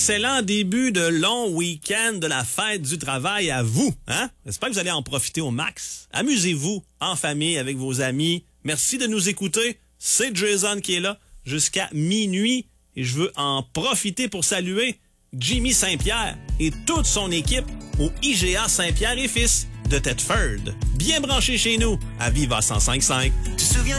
Excellent début de long week-end de la fête du travail à vous. Hein? J'espère que vous allez en profiter au max. Amusez-vous en famille avec vos amis. Merci de nous écouter. C'est Jason qui est là jusqu'à minuit. Et je veux en profiter pour saluer Jimmy Saint-Pierre et toute son équipe au IGA Saint-Pierre et Fils de Thetford. Bien branché chez nous à Viva 105.5.